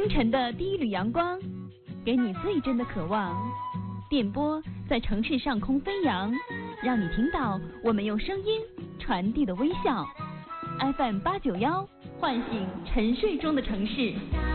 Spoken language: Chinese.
清晨的第一缕阳光，给你最真的渴望。电波在城市上空飞扬，让你听到我们用声音传递的微笑。FM891，唤醒沉睡中的城市。